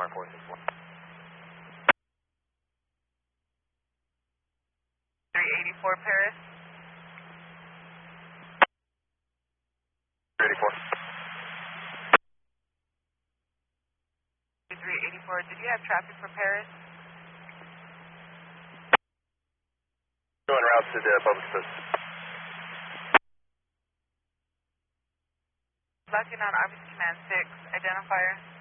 461. 384 Paris. 384. 384, did you have traffic for Paris? Doing routes to the public space. Locking on RBC Command 6, identifier.